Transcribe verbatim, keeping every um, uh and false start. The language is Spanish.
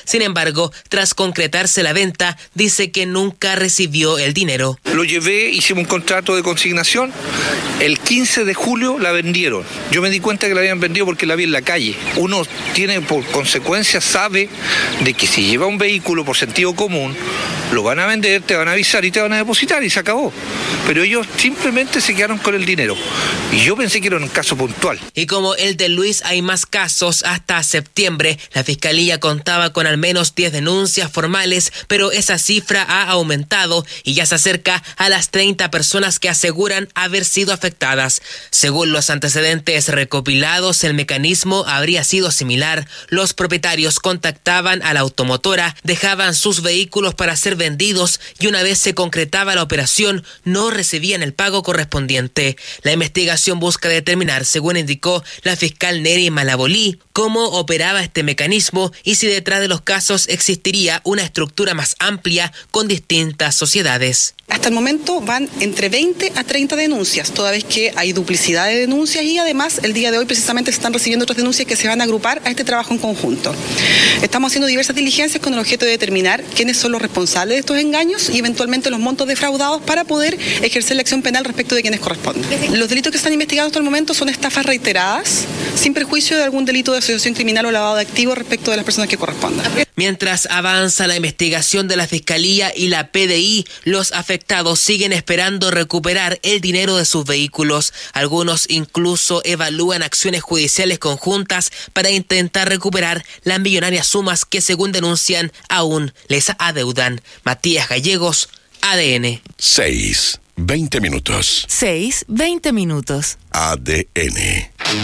Sin embargo, tras concretarse la venta, dice que nunca recibió el dinero. Lo llevé, hicimos un contrato de consignación, el quince de julio la vendieron. Yo me di cuenta que la habían vendido porque la vi en la calle. Uno tiene, por consecuencia, sabe de que si lleva un vehículo por sentido común, lo van a vender, te van a avisar y te van a depositar y se acabó. Pero ellos simplemente se quedaron con el dinero. Y yo pensé que era un caso puntual. Y como el de Luis hay más casos, hasta septiembre la Fiscalía contaba con al menos diez denuncias formales, pero esa cifra ha aumentado y ya se acerca a las treinta personas que aseguran haber sido afectadas. Según los antecedentes recopilados, el mecanismo habría sido similar. Los propietarios contactaban a la automotora, dejaban sus vehículos para ser vendidos y una vez se concretaba la operación, no recibían el pago correspondiente. La investigación busca determinar, según indicó la fiscal Neri Malabolí, cómo operaba este mecanismo y si detrás de los casos existiría una estructura más amplia con distintas sociedades. Hasta el momento van entre veinte a treinta denuncias, toda vez que hay duplicidad de denuncias y además el día de hoy precisamente se están recibiendo otras denuncias que se van a agrupar a este trabajo en conjunto. Estamos haciendo diversas diligencias con el objeto de determinar quiénes son los responsables de estos engaños y eventualmente los montos defraudados para poder ejercer la acción penal respecto de quienes corresponden. Los delitos que están investigados hasta el momento son estafas reiteradas, sin perjuicio de algún delito de asociación criminal o lavado de activos respecto de las personas que correspondan. Mientras avanza la investigación de la Fiscalía y la P D I, los afectados siguen esperando recuperar el dinero de sus vehículos. Algunos incluso evalúan acciones judiciales conjuntas para intentar recuperar las millonarias sumas que, según denuncian, aún les adeudan. Matías Gallegos, A D N. seis, veinte minutos. seis, veinte minutos. A D N.